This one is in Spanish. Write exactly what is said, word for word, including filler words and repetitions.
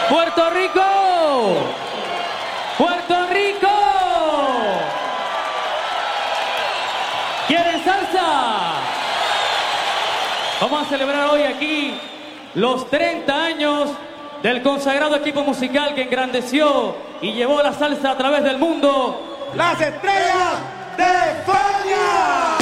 Puerto Rico. Puerto Rico. ¿Quieren salsa? Vamos a celebrar hoy aquí los treinta años del consagrado equipo musical que engrandeció y llevó la salsa a través del mundo. ¡Las Estrellas de Fania!